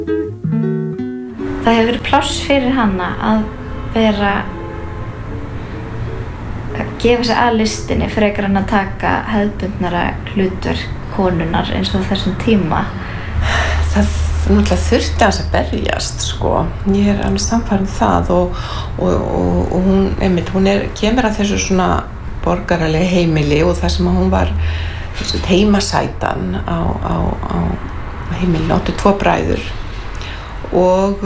Það hefur verið pláss fyrir hana að vera að gefa sig að listinni frekar en að taka hefðbundnara hlutverk konunnar eins og þessum tíma. Það náttúrulega þurfti hans að berjast, sko. Ég alveg sannfærð það og hún, hún kemur að þessu svona borgaralega heimili og það sem hún var heimasætan á heimilinu, áttu 2 bræður og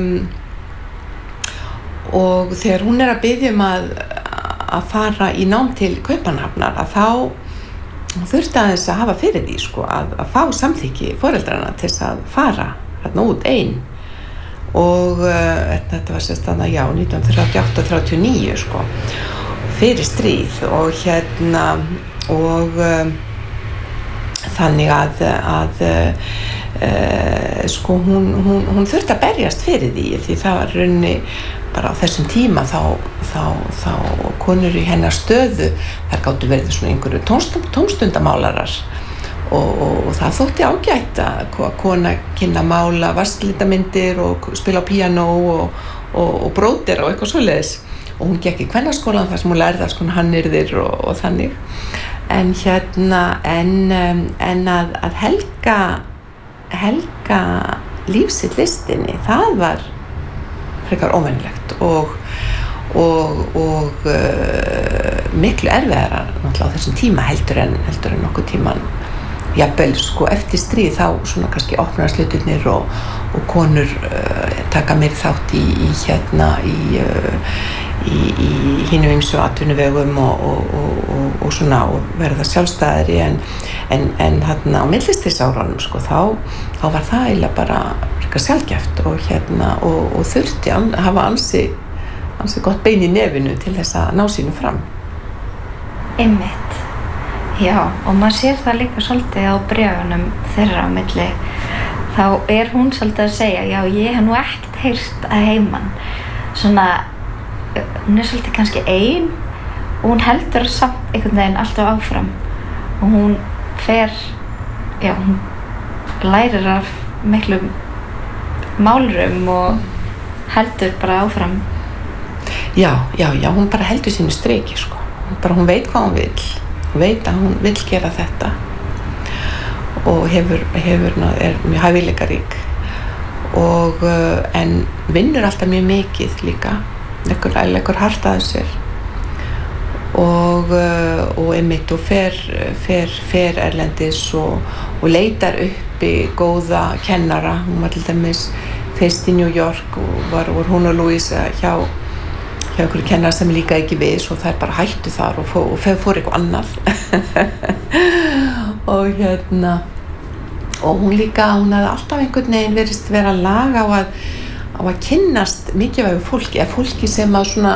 þegar hún að biðja að fara í nám til Kaupmannahafnar að þá þurfti aðeins að hafa fyrir því, sko, að fá samþykki foreldrana til þess að fara þarna út ein og þetta var sérstæðan 1938-39, sko, fyrir stríð og og þannig að sko hún þurfti að berjast fyrir því það var rauninni bara á þessum tíma þá konur í hennar stöðu þær gátu verið svona einhverju tónstundamálarar og það þótti ágætt að kona kynna mála vatnslitamyndir og spila á píanó og bróder og eitthvað svoleiðis og hún gekk í kvennaskólann þar sem hún lærði alls konar hannyrðir og þannig en en að helga lífsitt listinni það var frekar óvenjulegt og miklu erfiðara náttúrulega á þessum tíma heldur en nokkuð tíman jafnvel sko eftir stríð þá svona kannski opnaðast hlutirnir og konur taka meiri þátt í hinum ýmsu atvinnuvegum og svona og verða sjálfstæðari en þarna á millistríðsárunum sko þá var það eiginlega bara frekar sjaldgæft og þurfti að hafa ansi gott bein í nefinu til þess að ná sínum fram. Einmitt. Já, og maður sér það líka svolítið á bréfunum þeirra á milli. Þá hún svolítið að segja, já, ég hef nú ekkert heyrt að heiman. Svona, hún svolítið kannski ein og hún heldur samt einhvern veginn alltaf áfram. Og hún hún lærir af miklum málurum og heldur bara áfram. Já, hún bara heldur sínu striki, sko. Hún veit hvað hún vill. Hún veit að hún vill gera þetta og er mjög hæfileikarík en vinnur alltaf mjög mikið líka leggur hart að sér og einmitt og fer erlendis og leitar uppi góða kennara. Hún var til dæmis fyrst í New York og var hún og Louisa hjá einhverju kennara sem líka ekki við svo þær bara hættu þar og fór eitthvað annað og hún hafði alltaf einhvern veginn vera lag á að kynnast mikilvægu fólki sem að svona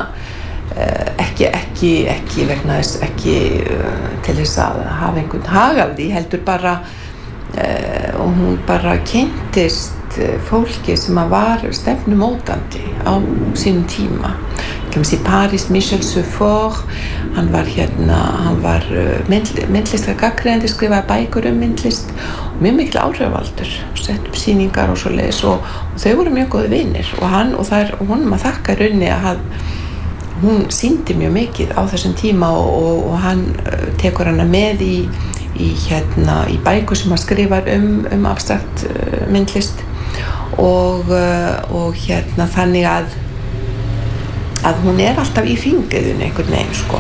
ekki vegna þess ekki til þess að hafa einhvern hag af því heldur bara og hún bara kynntist fólki sem að var stefnumótandi á sínum tíma. Til dæmis í París, Michel Seufor, hann var myndlistar gagnrýnandi, skrifaði bækur myndlist og mjög mikil áhrifavaldur, sett upp sýningar og svoleiðis og þau voru mjög góðir vinir og honum að þakka í rauninni að hún sýndi mjög mikið á þessum tíma og hann tekur hana með í bækur sem hann skrifar abstrakt myndlist og þannig að hún alltaf í hringiðunni einhvern veginn sko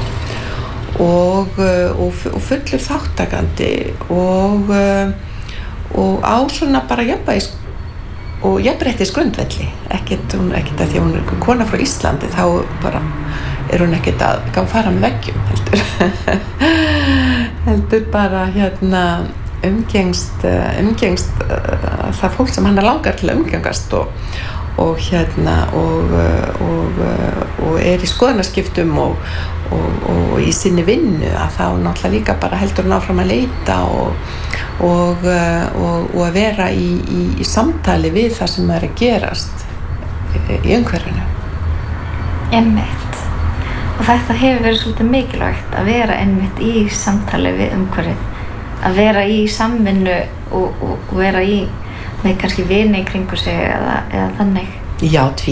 og fullur þáttakandi og á svona bara jafnvægis og jafnréttis grundvelli ekkert að því að hún kona frá Íslandi þá bara hún ekkert að fara með veggjum heldur bara umgengst það fólk sem hann langar til að umgengast og í skoðanaskiptum og í sinni vinnu að þá náttúrulega líka bara heldur hún áfram að leita og að vera í samtali við það sem að gerast í umhverfinu. Einmitt. Og þetta hefur verið svolítið mikilvægt að vera einmitt í samtali við umhverfið, að vera í samvinnu og vera í með kannski vini í kringu sig eða þannig. Já,